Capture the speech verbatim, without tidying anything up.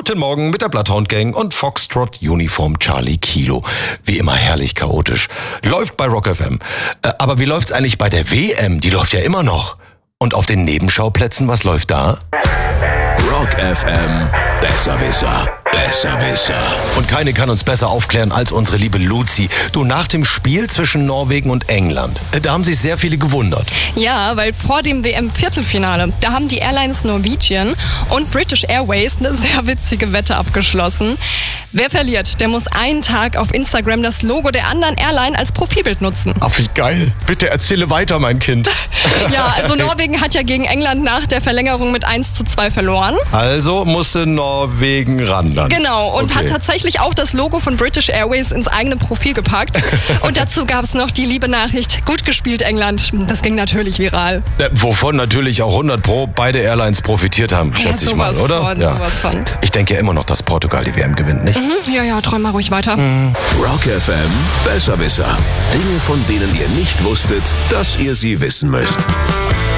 Guten Morgen mit der Bloodhound Gang und Foxtrot Uniform Charlie Kilo. Wie immer herrlich chaotisch. Läuft bei Rock F M. Äh, aber wie läuft's eigentlich bei der W M? Die läuft ja immer noch. Und auf den Nebenschauplätzen, was läuft da? Rock F M, Besserwisser, Besserwisser. Und keine kann uns besser aufklären als unsere liebe Luzi. Du, nach dem Spiel zwischen Norwegen und England, da haben sich sehr viele gewundert. Ja, weil vor dem W M-Viertelfinale, da haben die Airlines Norwegian und British Airways eine sehr witzige Wette abgeschlossen. Wer verliert, der muss einen Tag auf Instagram das Logo der anderen Airline als Profilbild nutzen. Ach, wie geil. Bitte erzähle weiter, mein Kind. Ja, also Norwegen hat ja gegen England nach der Verlängerung mit eins zu zwei verloren. Also musste Norwegen ran dann. Genau, und okay. hat tatsächlich auch das Logo von British Airways ins eigene Profil gepackt. Und dazu gab es noch die liebe Nachricht, gut gespielt England. Das ging natürlich viral. Äh, wovon natürlich auch hundert Pro beide Airlines profitiert haben, Ja, schätze ich mal, sowas oder? Von, ja. sowas von. Ich denke ja immer noch, dass Portugal die W M gewinnt, nicht? Mhm, ja, ja, träum mal ruhig weiter. Mhm. Rock F M, Besserwisser. Dinge, von denen ihr nicht wusstet, dass ihr sie wissen müsst.